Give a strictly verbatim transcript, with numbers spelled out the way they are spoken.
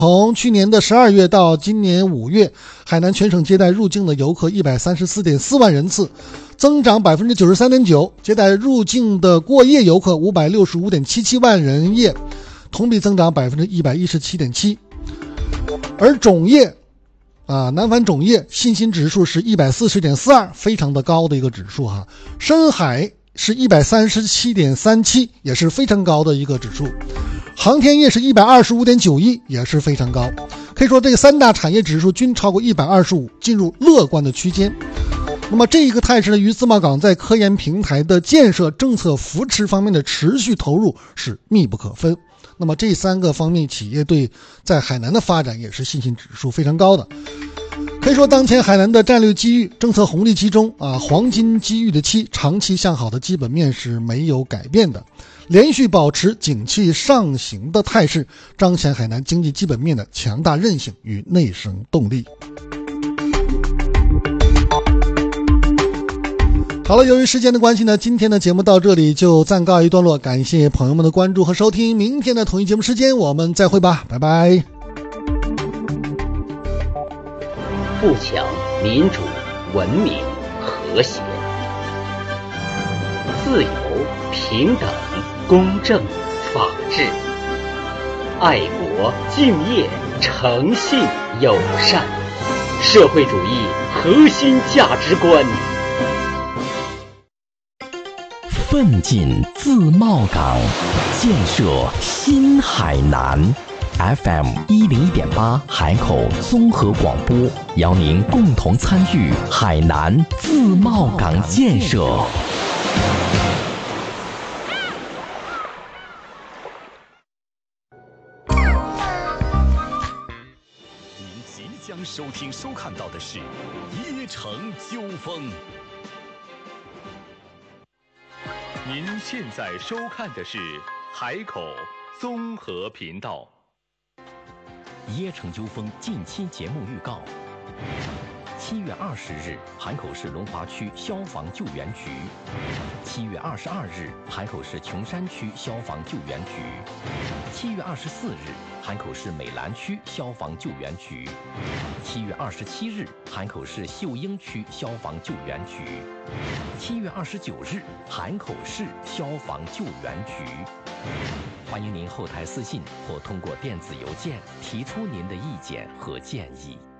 从去年的十二月到今年五月，海南全省接待入境的游客 一百三十四点四万人次，增长 百分之九十三点九， 接待入境的过夜游客 五百六十五点七七万人夜，同比增长 百分之一百一十七点七。 而种业啊，南返种业信心指数是 一百四十点四二， 非常的高的一个指数哈。深海是 一百三十七点三七， 也是非常高的一个指数。航天业是 一百二十五点九一， 也是非常高。可以说这三大产业指数均超过一百二十五，进入乐观的区间。那么这一个态势呢，与自贸港在科研平台的建设、政策扶持方面的持续投入是密不可分。那么这三个方面企业对在海南的发展也是信心指数非常高的。可以说当前海南的战略机遇、政策红利期中啊，黄金机遇的期，长期向好的基本面是没有改变的，连续保持景气上行的态势，彰显海南经济基本面的强大韧性与内生动力。好了，由于时间的关系呢，今天的节目到这里就暂告一段落，感谢朋友们的关注和收听，明天的同一节目时间我们再会吧，拜拜。 富强、民主、文明、和谐、自由、平等、公正、法治、爱国、敬业、诚信、友善，社会主义核心价值观。 奋进自贸港，建设新海南。F M 一零一点八海口综合广播，邀您共同参与海南自贸港建设。 您即将收听收看到的是椰城纠纷。您现在收看的是海口综合频道。 椰城纠纷近期节目预告：七月二十日，海口市龙华区消防救援局；七月二十二日，海口市琼山区消防救援局；七月二十四日，海口市美兰区消防救援局；七月二十七日，海口市秀英区消防救援局；七月二十九日，海口市消防救援局。欢迎您后台私信或通过电子邮件提出您的意见和建议。